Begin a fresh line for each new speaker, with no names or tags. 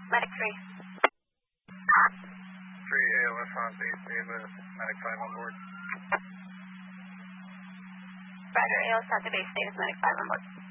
Medic 3.
3 ALS on base, Davis, Medic 5 on board.
Roger, ALS at the base, Davis, Medic 5 on board.